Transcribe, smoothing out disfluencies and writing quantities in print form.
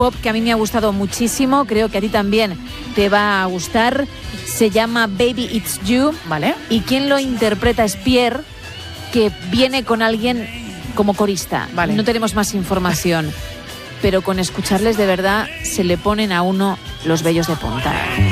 pop que a mí me ha gustado muchísimo, creo que a ti también te va a gustar. Se llama Baby It's You, ¿vale? Y quien lo interpreta es Pierre, que viene con alguien como corista. Vale. No tenemos más información, pero con escucharles de verdad se le ponen a uno los vellos de punta.